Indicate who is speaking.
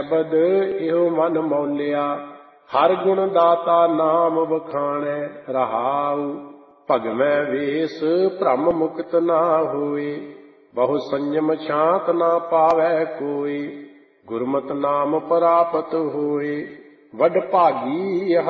Speaker 1: ਸ਼ਬਦ ਇਹੋ ਮਨ ਮੌਲਿਆ, ਹਰ ਗੁਣ ਦਾਤਾ ਨਾਮ ਵਖਾਣੈ ਰਹਾਉ। ਭਗਵੈ ਵੇਸ ਭ੍ਰਮ ਮੁਕਤ ਨਾ ਹੋਏ, ਬਹੁ ਸੰਜਮ ਸ਼ਾਂਤ ਨਾ ਪਾਵੈ ਕੋਈ। ਗੁਰਮਤਿ ਨਾਮ ਪ੍ਰਾਪਤ ਹੋਏ, ਵਡ ਭਾਗੀ